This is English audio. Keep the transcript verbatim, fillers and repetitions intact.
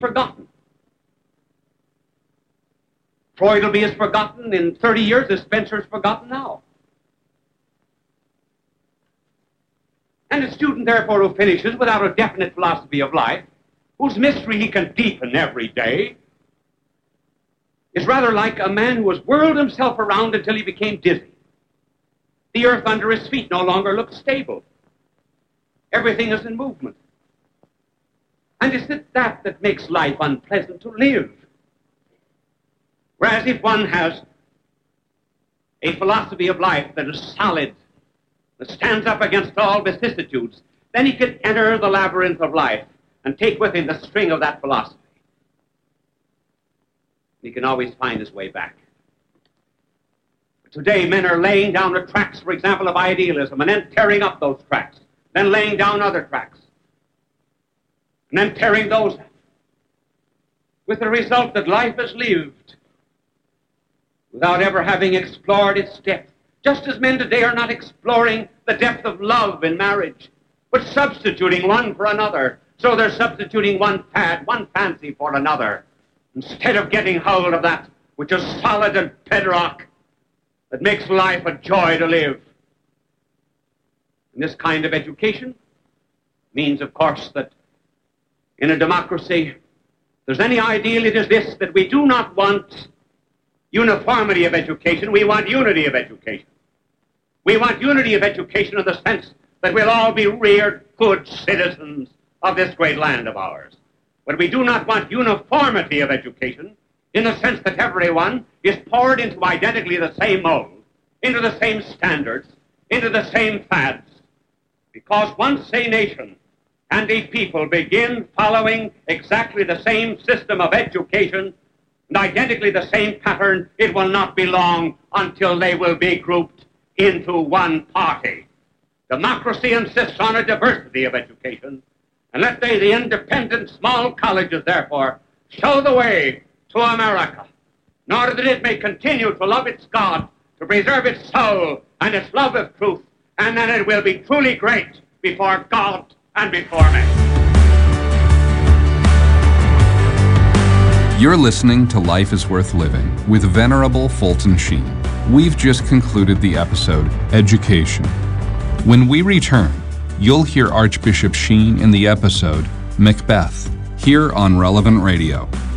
forgotten. Freud will be as forgotten in thirty years as Spencer's forgotten now. And a student, therefore, who finishes without a definite philosophy of life, whose mystery he can deepen every day, is rather like a man who has whirled himself around until he became dizzy. The earth under his feet no longer looks stable. Everything is in movement. And is it that that makes life unpleasant to live? Whereas if one has a philosophy of life that is solid, that stands up against all vicissitudes, then he can enter the labyrinth of life and take with him the string of that philosophy. He can always find his way back. Today, men are laying down the tracks, for example, of idealism, and then tearing up those tracks, then laying down other tracks, and then tearing those up, with the result that life is lived without ever having explored its depth. Just as men today are not exploring the depth of love in marriage, but substituting one for another. So they're substituting one fad, one fancy for another, instead of getting hold of that which is solid and bedrock that makes life a joy to live. And this kind of education means, of course, that in a democracy, if there's any ideal, it is this, that we do not want uniformity of education, we want unity of education. We want unity of education in the sense that we'll all be reared good citizens of this great land of ours. But we do not want uniformity of education in the sense that everyone is poured into identically the same mold, into the same standards, into the same fads. Because once a nation and a people begin following exactly the same system of education and identically the same pattern, it will not be long until they will be grouped into one party. Democracy insists on a diversity of education, and let they, the independent small colleges, therefore, show the way to America, in order that it may continue to love its God, to preserve its soul and its love of truth, and then it will be truly great before God and before men. You're listening to Life is Worth Living with Venerable Fulton Sheen. We've just concluded the episode, Education. When we return, you'll hear Archbishop Sheen in the episode, Macbeth, here on Relevant Radio.